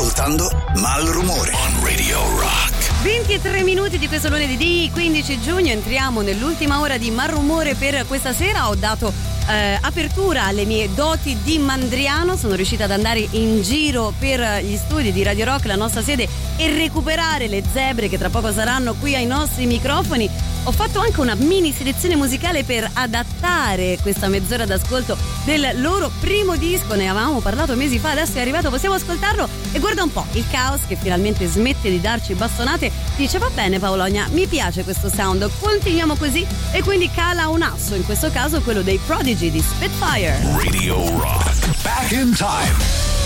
ascoltando Malrumore on Radio Rock. 23 minuti di questo lunedì 15 giugno, entriamo nell'ultima ora di Malrumore per questa sera. Ho dato apertura alle mie doti di mandriano, sono riuscita ad andare in giro per gli studi di Radio Rock, la nostra sede, e recuperare le zebre che tra poco saranno qui ai nostri microfoni. Ho fatto anche una mini selezione musicale per adattare questa mezz'ora d'ascolto del loro primo disco, ne avevamo parlato mesi fa, adesso è arrivato, possiamo ascoltarlo. E guarda un po', il Caos che finalmente smette di darci bastonate dice: va bene Paolonia, mi piace questo sound, continuiamo così, e quindi cala un asso, in questo caso quello dei Prodigy di Spitfire. Radio Rock, back in time.